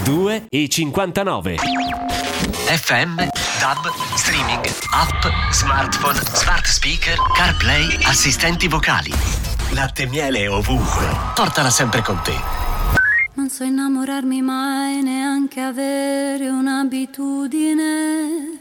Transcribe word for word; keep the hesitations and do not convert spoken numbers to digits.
due e cinquantanove. F M, DAB, streaming, app, smartphone, smart speaker, CarPlay, assistenti vocali. Latte e miele ovunque. Portala sempre con te. Non so innamorarmi mai, neanche avere un'abitudine.